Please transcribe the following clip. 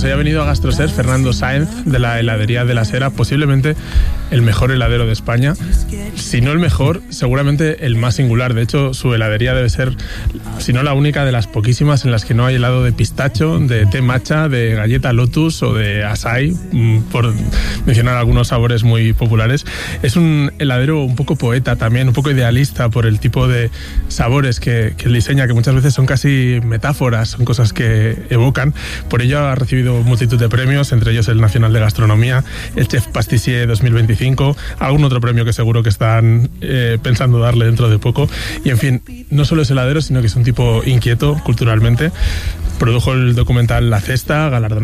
hoy ha venido a GastroSer Fernando Sáenz, de la heladería de la Sera, posiblemente el mejor heladero de España. Si no el mejor, seguramente el más singular. De hecho, su heladería debe ser, si no la única, de las poquísimas en las que no hay helado de pistacho, de té matcha, de galleta lotus o de açaí, por mencionar algunos sabores muy populares. Es un heladero un poco poeta también, un poco idealista por el tipo de sabores que él diseña, que muchas veces son casi metáforas, son cosas que evocan. Por ello ha recibido multitud de premios, entre ellos el Nacional de Gastronomía, el Chef Pastissier 2025, algún otro premio que seguro que están pensando darle dentro de poco. Y en fin, no solo es heladero, sino que es un tipo inquieto culturalmente. Produjo el documental La Cesta, galardonado